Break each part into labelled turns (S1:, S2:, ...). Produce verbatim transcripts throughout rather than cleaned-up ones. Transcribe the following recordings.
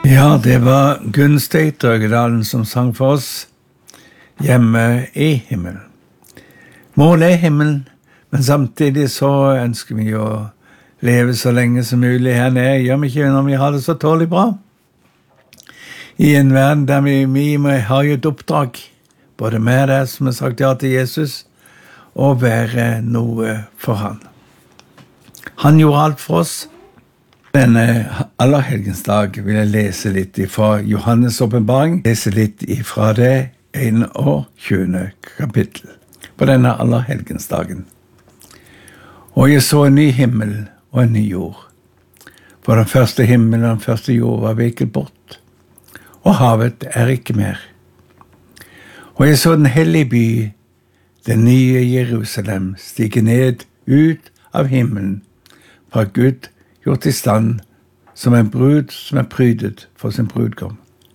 S1: Ja, det var Gunnstein Drøgedalen som sang for oss hjemme i himmelen. Målet er himmelen, men samtidig så ønsker vi å leve så lenge som mulig her nede. Gjør vi ikke når vi har det så tålig bra? I en verden der vi, vi har jo et oppdrag, både med det som har sagt ja til Jesus, og være noe for han. Han gjorde alt for oss. Denne allerhelgensdag vil jeg lese litt fra Johannes åpenbaring, lese litt fra det enogtjuende kapittel på denne allerhelgensdagen. Og jeg så en ny himmel og en ny jord. For den første himmelen og den første jord var veket bort, og havet er ikke mer. Og jeg så den hellige by, den nye Jerusalem, stige ned ut av himmelen fra Gud, gjort i stand som en brud som er prydet for sin brudgom.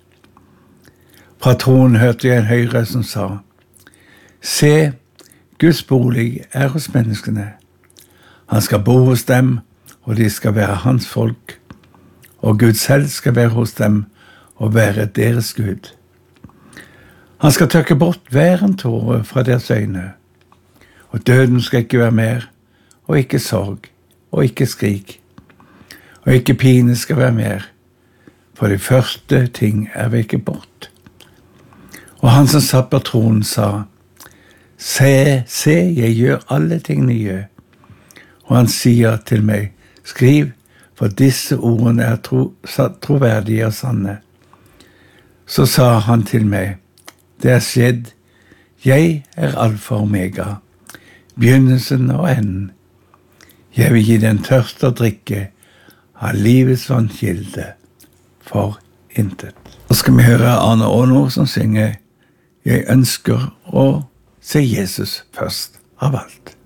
S1: Fra tronen hørte jeg en høy røst som sa: Se, Guds bolig er hos menneskene. Han skal bo hos dem, og de skal være hans folk, og Gud selv skal være hos dem og være deres Gud. Han skal tørke bort hver en tåre fra deres øyne, og døden skal ikke være mer, og ikke sorg, og ikke skrik, og ikke pine skal være mer, for de første ting er veket bort. Og han som satt på tronen sa: Se, se, jeg gjør alle ting nye. Og han sier til meg: Skriv, for disse ordene er tro, troverdige og sanne. Så sa han til meg: Det er skjedd, jeg er alfa og omega, begynnelsen og enden. Jeg vil gi den tørste å drikke av livets vannkilde for intet. Så skal vi høre Arne Aano som synger: Jeg ønsker å se Jesus først av alt.